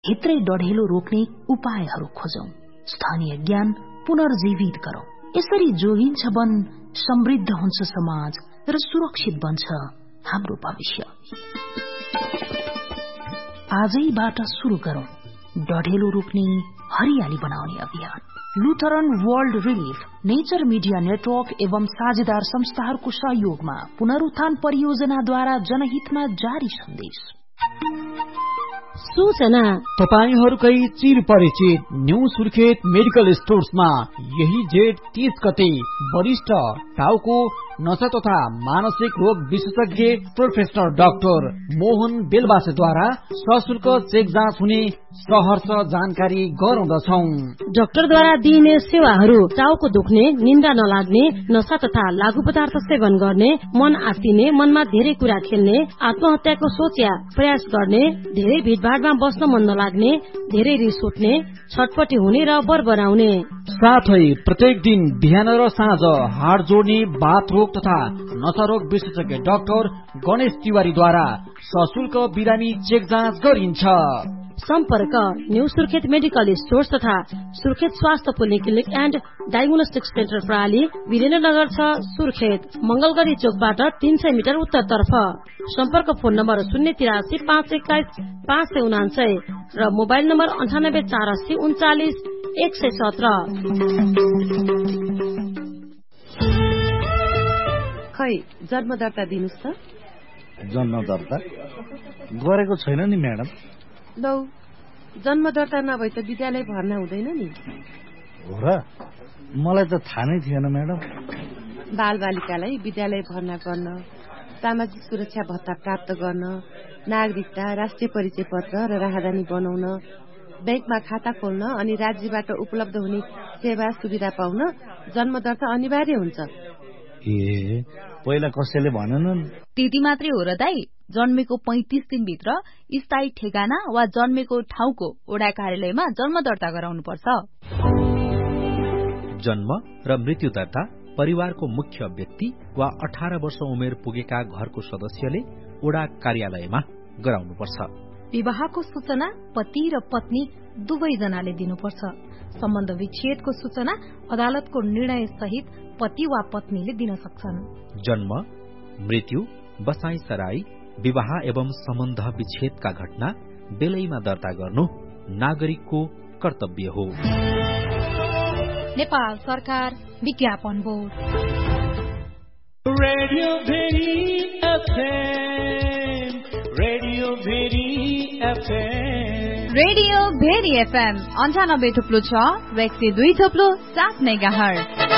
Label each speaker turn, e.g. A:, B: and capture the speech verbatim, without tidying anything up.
A: भित्रै डढेलो रोक्ने उपायहरू खोजौं, स्थानीय ज्ञान पुनर्जीवित गरौं। यसरी जोगिन्छ वन, समृद्ध हुन्छ समाज र सुरक्षित बन्छ हाम्रो भविष्य। आजैबाट शुरू गरौं डढेलो रोक्ने, हरियाली बनाउने अभियान। Lutheran world relief, nature media network एवं साझेदार संस्थाहरूको सहयोगमा पुनरुत्थान परियोजनाद्वारा जनहितमा जारी सन्देश।
B: सूचना
C: तपाईहरूकै चिर परिचित न्यू सुर्खेत मेडिकल स्टोर्समा यही जेठ तीस गते वरिष्ठ टाउको, नसा तथा मानसिक रोग विशेषज्ञ प्रोफेसर डाक्टर मोहन बेलबासेद्वारा सशुल्क चेक जाँच हुने सहर्ष जानकारी गराउँदछौं।
B: डाक्टरद्वारा दिइने सेवाहरू टाउको दुख्ने, निन्दा नलाग्ने, नशा तथा लागू पदार्थ सेवन गर्ने, मन आत्तिने, मनमा धेरै कुरा खेल्ने, आत्महत्याको सोच या प्रयास गर्ने, धेरै भिडभाडमा बस्न मन नलाग्ने, धेरै रिस उठ्ने, छटपटी हुने र बरबराउने।
C: साथै प्रत्येक दिन बिहान र साँझ हाड जोड्ने, बाथ रोग तथा नशा रोग विशेषज्ञ डाक्टर गणेश तिवारीद्वारा सशुल्क बिरामी चेक जाँच गरिन्छ।
B: सम्पर्क न्यू सुर्खेत मेडिकल स्टोर्स तथा सुर्खेत स्वास्थ्य पोलिक्लिनिक एन्ड डायग्नोस्टिक सेन्टर प्रणाली, वीरेन्द्रनगर छ, सुर्खेत, मंगलगढ़ी चोकबाट तीन सय मिटर उत्तरतर्फ। सम्पर्क फोन नम्बर शून्य तिरासी पाँच एक्काइस पाँच सय उनान्सय र मोबाइल नम्बर अन्ठानब्बे चार अस्सी उन्चालिस एक सय सत्र।
D: खै जन्म दर्ता दिनुस् त।
E: जन्म दर्ता गरेको छैन नि म्याडम।
D: लौ, जन्म दर्ता नभए त विद्यालय भर्ना हुँदैन नि।
E: हो र, मलाई त थाहा नै थिएन म्याडम।
D: बाल बालिकालाई विद्यालय भर्ना गर्न, सामाजिक सुरक्षा भत्ता प्राप्त गर्न, नागरिकता, राष्ट्रिय परिचय पत्र र राहदानी बनाउन, बैंकमा खाता खोल्न अनि राज्यबाट उपलब्ध हुने सेवा सुविधा पाउन जन्म दर्ता अनिवार्य हुन्छ।
E: ए, पहिला कसैले भनेनन्?
F: त्यति मात्रै हो र दाई। जन्मेको पैंतिस दिनभित्र स्थायी ठेगाना वा जन्मेको ठाउँको वडा कार्यालयमा जन्म दर्ता गराउनु पर्छ।
G: जन्म र मृत्यु दर्ता परिवारको मुख्य व्यक्ति वा अठार वर्ष उमेर पुगेका घरको सदस्यले वडा कार्यालयमा गराउनुपर्छ।
H: विवाहको सूचना पति र पत्नी दुवैजनाले दिनुपर्छ। सम्बन्ध विच्छेदको सूचना अदालतको निर्णय सहित पति वा पत्नीले दिन सक्छन्।
G: जन्म, मृत्यु, बसाई सराई, विवाह एवं सम्बन्ध विच्छेदका घटना बेलैमा दर्ता गर्नु नागरिकको कर्तव्य हो।
H: नेपाल सरकार विज्ञापन board.
I: Radio very FM, radio very FM,
F: radio very FM अन्ठानब्बे थुप्लो छ र एक सय दुई थुप्लो सात मेगाहर्ज।